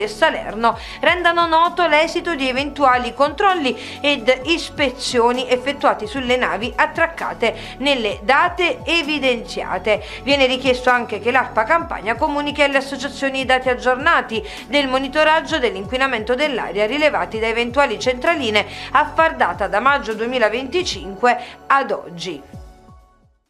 e Salerno rendano noto l'esito di eventuali controlli ed ispezioni effettuati sulle navi attraccate nelle date evidenziate. Viene richiesto anche che l'ARPA Campania comunichi alle associazioni i dati aggiornati del monitoraggio dell'inquinamento dell'aria rilevati da eventuali centraline a far data da maggio 2025 ad oggi.